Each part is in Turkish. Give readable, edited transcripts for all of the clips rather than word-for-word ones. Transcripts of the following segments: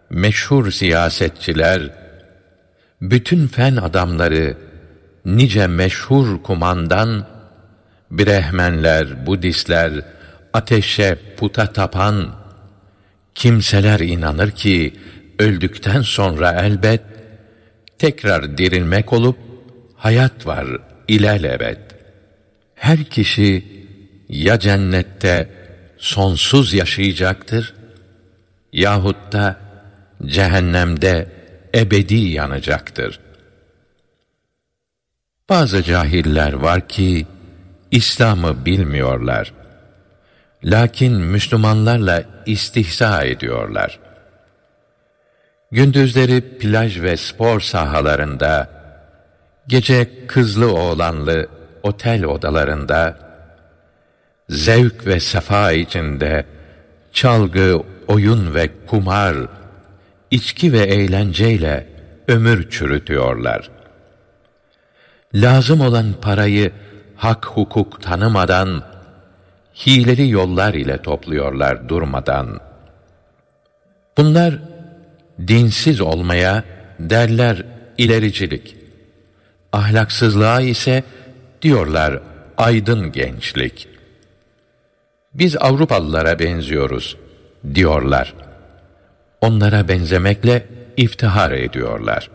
meşhur siyasetçiler, bütün fen adamları, nice meşhur kumandan, Brehmenler, Budistler, ateşe, puta tapan kimseler inanır ki öldükten sonra elbet tekrar dirilmek olup hayat var ilelebet. Her kişi ya cennette sonsuz yaşayacaktır yahut da cehennemde ebedi yanacaktır. Bazı cahiller var ki İslam'ı bilmiyorlar. Lakin Müslümanlarla istihza ediyorlar. Gündüzleri plaj ve spor sahalarında, gece kızlı oğlanlı otel odalarında, zevk ve sefa içinde çalgı, oyun ve kumar, içki ve eğlenceyle ömür çürütüyorlar. Lazım olan parayı hak hukuk tanımadan, hileli yollar ile topluyorlar durmadan. Bunlar dinsiz olmaya derler ilericilik. Ahlaksızlığa ise diyorlar aydın gençlik. Biz Avrupalılara benziyoruz diyorlar. Onlara benzemekle iftihar ediyorlar.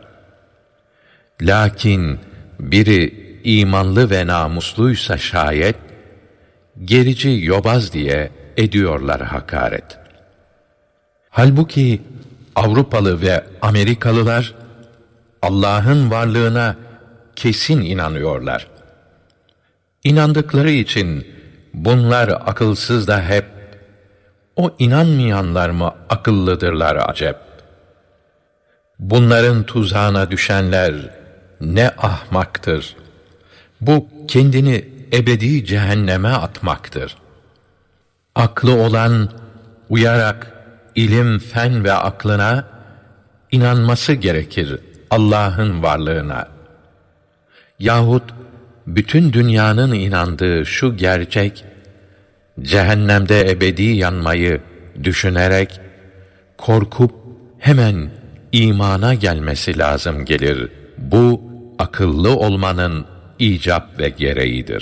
Lakin biri imanlı ve namusluysa şayet, gerici yobaz diye ediyorlar hakaret. Halbuki Avrupalı ve Amerikalılar Allah'ın varlığına kesin inanıyorlar. İnandıkları için bunlar akılsız da hep, o inanmayanlar mı akıllıdırlar acep? Bunların tuzağına düşenler ne ahmaktır. Bu kendini ebedi cehenneme atmaktır. Aklı olan uyarak ilim, fen ve aklına inanması gerekir Allah'ın varlığına. Yahut bütün dünyanın inandığı şu gerçek, cehennemde ebedi yanmayı düşünerek, korkup hemen imana gelmesi lazım gelir. Bu akıllı olmanın icap ve gereğidir.